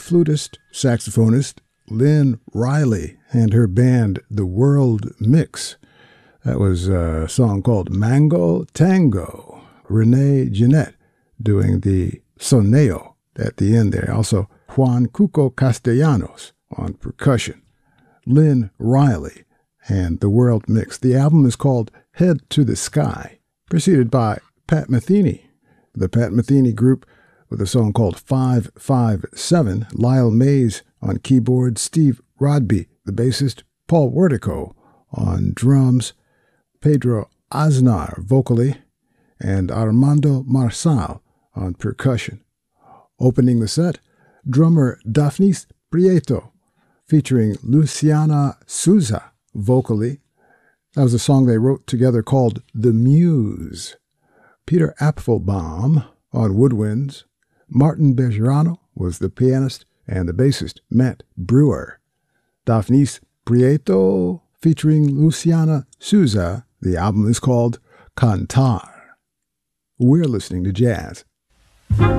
flutist, saxophonist Lynn Riley and her band The World Mix. That was a song called Mango Tango. Renee Jeanette doing the soneo at the end there. Also, Juan Cuco Castellanos on percussion. Lynn Riley and The World Mix. The album is called Head to the Sky, preceded by Pat Metheny. The Pat Metheny Group with a song called 557. Lyle Mays on keyboard, Steve Rodby, the bassist, Paul Wertico on drums, Pedro Aznar vocally, and Armando Marsal on percussion. Opening the set, drummer Daphnis Prieto, featuring Luciana Souza vocally. That was a song they wrote together called The Muse. Peter Apfelbaum on woodwinds. Martin Bejarano was the pianist, and the bassist, Matt Brewer. Daphnis Prieto featuring Luciana Souza. The album is called Cantar. We're listening to jazz